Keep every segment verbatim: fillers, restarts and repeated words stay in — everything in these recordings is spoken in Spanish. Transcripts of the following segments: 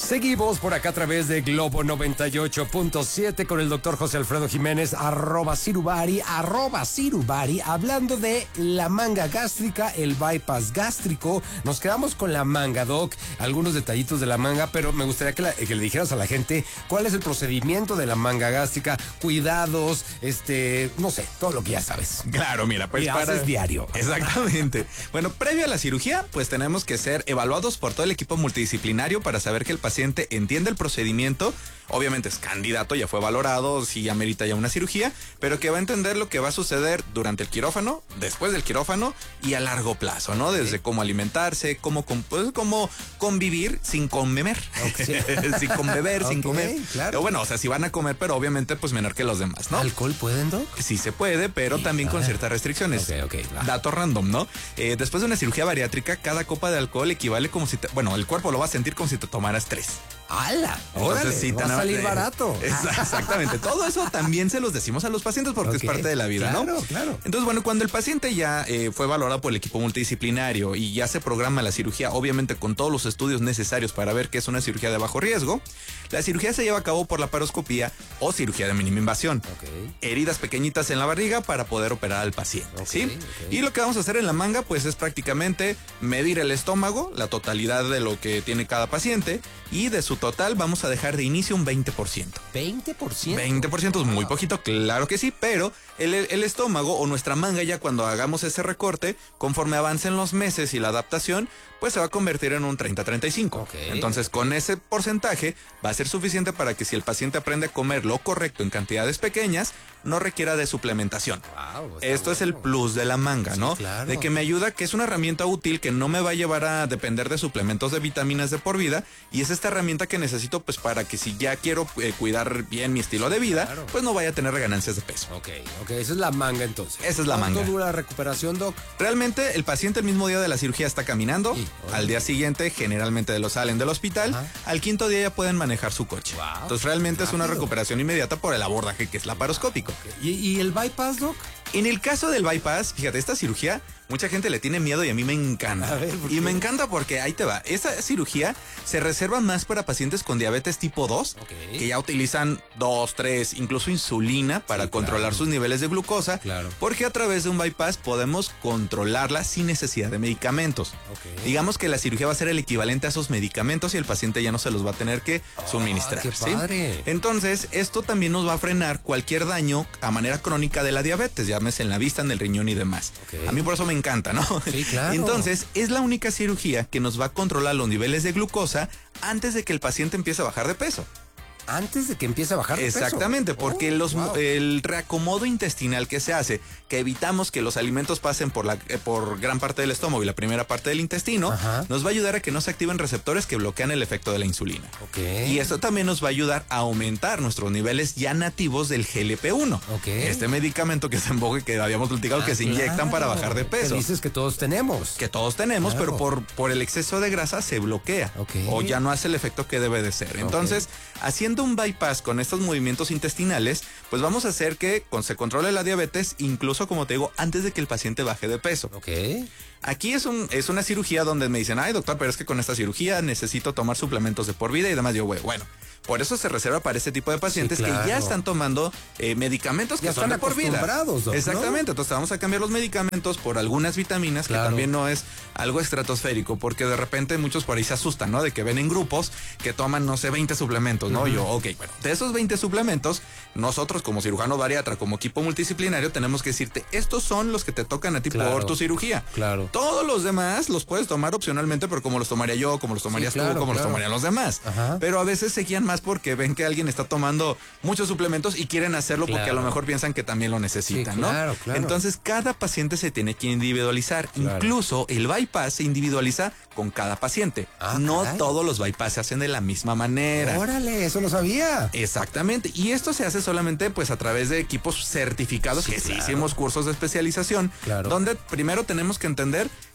Seguimos por acá a través de Globo noventa y ocho punto siete con el doctor José Alfredo Jiménez, arroba Cirubari, arroba Cirubari, hablando de la manga gástrica, el bypass gástrico. Nos quedamos con la manga, Doc, algunos detallitos de la manga, pero me gustaría que, la, que le dijeras a la gente cuál es el procedimiento de la manga gástrica, cuidados, este, no sé, todo lo que ya sabes. Claro, mira, pues y para... haces diario. Exactamente. Bueno, previo a la cirugía, pues tenemos que ser evaluados por todo el equipo multidisciplinario para saber que el paciente entiende el procedimiento. Obviamente es candidato, ya fue valorado, si amerita ya una cirugía, pero que va a entender lo que va a suceder durante el quirófano, después del quirófano y a largo plazo, ¿no? Desde cómo alimentarse, cómo, pues, cómo convivir sin comer, okay. sin conbeber, okay, sin comer. Claro. Bueno, o sea, si van a comer, pero obviamente pues menor que los demás, ¿no? ¿Alcohol pueden, Doc? Sí se puede, pero sí, también con ciertas restricciones. Okay, okay, Dato random, ¿no? Eh, después de una cirugía bariátrica, cada copa de alcohol equivale como si te, bueno, el cuerpo lo va a sentir como si te tomaras tres. ¡Hala! Entonces, órale, sí, va a salir barato. Exactamente. Todo eso también se los decimos a los pacientes porque okay, es parte de la vida, claro, ¿no? Claro, claro. Entonces, bueno, cuando el paciente ya eh, fue valorado por el equipo multidisciplinario y ya se programa la cirugía, obviamente con todos los estudios necesarios para ver que es una cirugía de bajo riesgo, la cirugía se lleva a cabo por laparoscopía o cirugía de mínima invasión. Okay. Heridas pequeñitas en la barriga para poder operar al paciente, okay, ¿sí? Okay. Y lo que vamos a hacer en la manga, pues es prácticamente medir el estómago, la totalidad de lo que tiene cada paciente, y de su total vamos a dejar de inicio un veinte por ciento. ¿veinte por ciento? veinte por ciento es muy poquito, claro que sí, pero el, el estómago o nuestra manga ya cuando hagamos ese recorte, conforme avancen los meses y la adaptación, pues se va a convertir en un treinta a treinta y cinco. Okay. Entonces con ese porcentaje va a ser suficiente para que si el paciente aprende a comer lo correcto en cantidades pequeñas, no requiera de suplementación. Wow, Esto bueno. es el plus de la manga, ¿no? Sí, claro. De que me ayuda, que es una herramienta útil que no me va a llevar a depender de suplementos de vitaminas de por vida, y es esta herramienta que necesito pues para que si ya quiero eh, cuidar bien mi estilo de vida, claro, pues no vaya a tener ganancias de peso. Ok, ok, esa es la manga entonces. Esa es la manga. ¿Cuánto dura la recuperación, Doc? Realmente el paciente el mismo día de la cirugía está caminando, sí, al día siguiente generalmente lo salen del hospital, ajá, al quinto día ya pueden manejar su coche. Wow, entonces realmente rápido. Es una recuperación inmediata por el abordaje que es laparoscópico. Okay. ¿Y, ¿Y el bypass, Doc? En el caso del bypass, fíjate, esta cirugía, mucha gente le tiene miedo y a mí me encanta. A ver, y me encanta porque, ahí te va, esta cirugía se reserva más para pacientes con diabetes tipo dos, okay, que ya utilizan dos, tres, incluso insulina para sí, controlar claro. sus niveles de glucosa, claro, porque a través de un bypass podemos controlarla sin necesidad de medicamentos. Okay. Digamos que la cirugía va a ser el equivalente a esos medicamentos y el paciente ya no se los va a tener que oh, suministrar. ¡Qué padre! ¿Sí? Entonces, esto también nos va a frenar cualquier daño a manera crónica de la diabetes, ya en la vista, en el riñón y demás. Okay. A mí por eso me encanta, ¿no? Sí, claro. Entonces, es la única cirugía que nos va a controlar los niveles de glucosa antes de que el paciente empiece a bajar de peso. Antes de que empiece a bajar de peso. Exactamente, porque oh, los, wow. el reacomodo intestinal que se hace, que evitamos que los alimentos pasen por, la, eh, por gran parte del estómago y la primera parte del intestino, ajá, nos va a ayudar a que no se activen receptores que bloquean el efecto de la insulina. Okay. Y esto también nos va a ayudar a aumentar nuestros niveles ya nativos del G L P uno. Okay. Este medicamento que es en boga y que habíamos platicado ah, que se inyectan claro. para bajar de peso. Que dices que todos tenemos. Que todos tenemos, claro, pero por, por el exceso de grasa se bloquea. Okay. O ya no hace el efecto que debe de ser. Entonces, okay, haciendo un bypass con estos movimientos intestinales, pues vamos a hacer que se controle la diabetes, incluso como te digo, antes de que el paciente baje de peso. Ok. Aquí es, un, es una cirugía donde me dicen, ay doctor, pero es que con esta cirugía necesito tomar suplementos de por vida y demás. Yo, bueno, por eso se reserva para este tipo de pacientes, sí, claro, que ya están tomando eh, medicamentos que ya son de por vida. ¿No? Exactamente, entonces vamos a cambiar los medicamentos por algunas vitaminas, claro, que también no es algo estratosférico, porque de repente muchos por ahí se asustan, ¿no? De que ven en grupos que toman, no sé, veinte suplementos, ¿no? Uh-huh. Yo, ok, bueno, de esos veinte suplementos, nosotros como cirujano bariatra, como equipo multidisciplinario, tenemos que decirte, estos son los que te tocan a ti, claro, por tu cirugía. Claro. Todos los demás los puedes tomar opcionalmente, pero como los tomaría yo, como los tomarías sí, claro, tú, como claro. los tomarían los demás. Ajá. Pero a veces se guían más porque ven que alguien está tomando muchos suplementos y quieren hacerlo claro. porque a lo mejor piensan que también lo necesitan, sí, claro, ¿no? Claro. Entonces cada paciente se tiene que individualizar. Claro. Incluso el bypass se individualiza con cada paciente. Ah, no caray. Todos los bypass se hacen de la misma manera. Órale, eso no sabía. Exactamente. Y esto se hace solamente pues a través de equipos certificados, sí, que claro. sí hicimos cursos de especialización, claro. donde primero tenemos que entender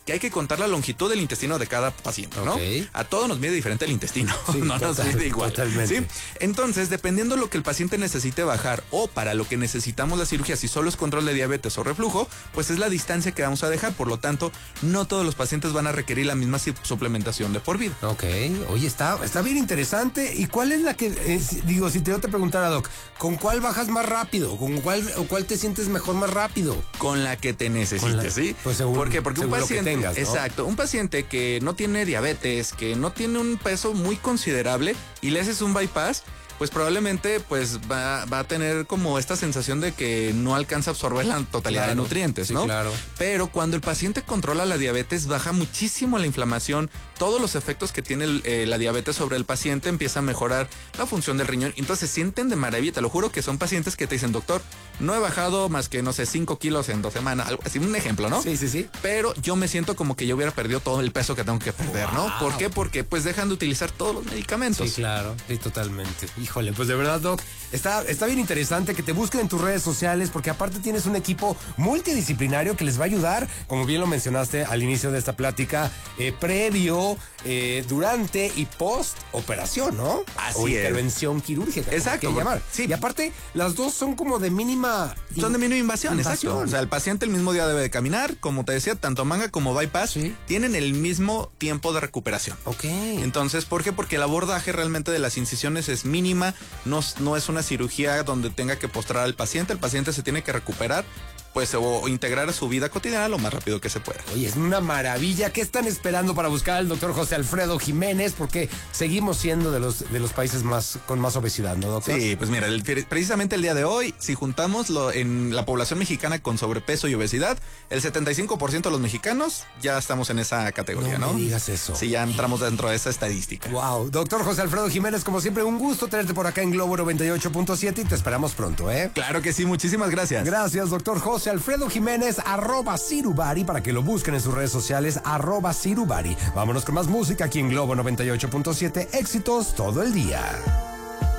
que hay que contar la longitud del intestino de cada paciente, ¿no? Okay. A todos nos mide diferente el intestino, sí, no total, nos mide igual. Totalmente. ¿Sí? Entonces, dependiendo de lo que el paciente necesite bajar o para lo que necesitamos la cirugía, si solo es control de diabetes o reflujo, pues es la distancia que vamos a dejar. Por lo tanto, no todos los pacientes van a requerir la misma suplementación de por vida. Ok, oye, está, está bien interesante. ¿Y cuál es la que, eh, digo, si te, yo te preguntara, Doc, ¿con cuál bajas más rápido? ¿Con cuál o cuál te sientes mejor más rápido? Con la que te necesites, la, ¿sí? Pues según, ¿Por qué? Porque un paciente, tengas, ¿no? Exacto, un paciente que no tiene diabetes, que no tiene un peso muy considerable y le haces un bypass, pues probablemente pues va, va a tener como esta sensación de que no alcanza a absorber la totalidad claro, de nutrientes, sí, ¿no? Claro. Pero cuando el paciente controla la diabetes, baja muchísimo la inflamación, todos los efectos que tiene el, eh, la diabetes sobre el paciente, empieza a mejorar la función del riñón, entonces se sienten de maravilla. Te lo juro que son pacientes que te dicen, doctor, no he bajado más que, no sé, cinco kilos en dos semanas, algo así, un ejemplo, ¿no? Sí, sí, sí. Pero yo me siento como que yo hubiera perdido todo el peso que tengo que perder, wow. ¿no? ¿Por qué? Porque pues dejan de utilizar todos los medicamentos. Sí, claro, sí, totalmente. Híjole, pues de verdad, Doc, está, está bien interesante que te busquen en tus redes sociales, porque aparte tienes un equipo multidisciplinario que les va a ayudar, como bien lo mencionaste al inicio de esta plática, eh, previo, eh, durante y post operación, ¿no? Así o es. Intervención quirúrgica. Exacto. Llamar. Sí. Y aparte, las dos son como de mínima... Son de mínima invasión, invasión, exacto. O sea, el paciente el mismo día debe de caminar, como te decía, tanto manga como bypass, ¿sí? Tienen el mismo tiempo de recuperación. Ok. Entonces, ¿por qué? Porque el abordaje realmente de las incisiones es mínima, no, no es una cirugía donde tenga que postrar al paciente, el paciente se tiene que recuperar, pues, o integrar a su vida cotidiana lo más rápido que se pueda. Oye, es una maravilla. ¿Qué están esperando para buscar al doctor José Alfredo Jiménez? Porque seguimos siendo de los, de los países más con más obesidad, ¿no, doctor? Sí, pues mira, el, precisamente el día de hoy, si juntamos lo, en la población mexicana con sobrepeso y obesidad, el setenta y cinco por ciento de los mexicanos ya estamos en esa categoría, ¿no? No me digas eso. Sí, ya entramos dentro de esa estadística. Wow, doctor José Alfredo Jiménez, como siempre, un gusto tenerte por acá en Globo noventa y ocho punto siete y te esperamos pronto, ¿eh? Claro que sí, muchísimas gracias. Gracias, doctor José Alfredo Jiménez, arroba Cirubari, para que lo busquen en sus redes sociales, arroba Cirubari. Vámonos con más música aquí en Globo noventa y ocho punto siete, éxitos todo el día.